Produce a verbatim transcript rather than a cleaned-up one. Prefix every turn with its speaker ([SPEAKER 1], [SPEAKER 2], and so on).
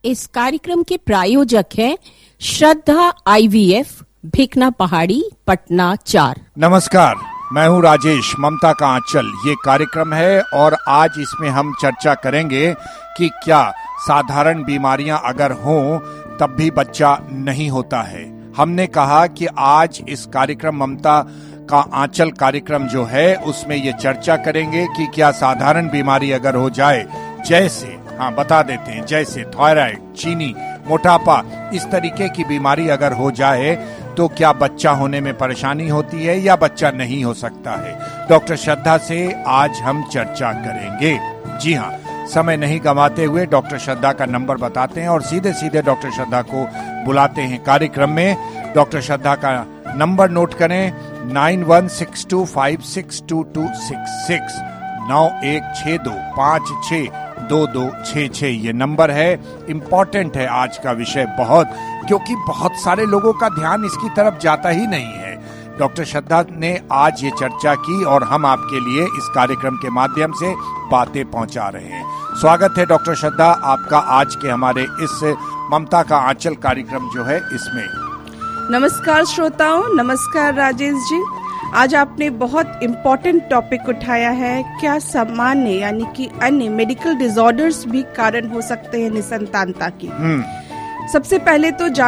[SPEAKER 1] इस कार्यक्रम के प्रायोजक हैं श्रद्धा आईवीएफ, भिकना पहाड़ी, पटना चार।
[SPEAKER 2] नमस्कार, मैं हूं राजेश। ममता का आंचल ये कार्यक्रम है और आज इसमें हम चर्चा करेंगे कि क्या साधारण बीमारियां अगर हों तब भी बच्चा नहीं होता है। हमने कहा कि आज इस कार्यक्रम ममता का आंचल कार्यक्रम जो है उसमें ये चर्चा करेंगे कि क्या साधारण बीमारी अगर हो जाए, जैसे हाँ बता देते हैं, जैसे थायराइड, चीनी, मोटापा, इस तरीके की बीमारी अगर हो जाए तो क्या बच्चा होने में परेशानी होती है या बच्चा नहीं हो सकता है। डॉक्टर श्रद्धा से आज हम चर्चा करेंगे। जी हाँ, समय नहीं गंवाते हुए डॉक्टर श्रद्धा का नंबर बताते हैं और सीधे सीधे डॉक्टर श्रद्धा को बुलाते हैं कार्यक्रम में। डॉक्टर श्रद्धा का नंबर नोट करें, nine one six to five six to to six six, नौ एक छः दो पाँच छः दो दो छः छः ये नंबर है। इम्पोर्टेंट है आज का विषय बहुत, क्योंकि बहुत सारे लोगों का ध्यान इसकी तरफ जाता ही नहीं है। डॉक्टर श्रद्धा ने आज ये चर्चा की और हम आपके लिए इस कार्यक्रम के माध्यम से बातें पहुंचा रहे हैं। स्वागत है डॉक्टर श्रद्धा आपका आज के हमारे इस ममता का आंचल कार्यक्रम जो है इसमें।
[SPEAKER 3] नमस्कार श्रोताओं, नमस्कार राजेश जी। आज आपने बहुत इम्पोर्टेंट टॉपिक उठाया है। क्या सामान्य यानी कि अन्य मेडिकल डिसऑर्डर्स भी कारण हो सकते हैं निसंतानता की। सबसे पहले तो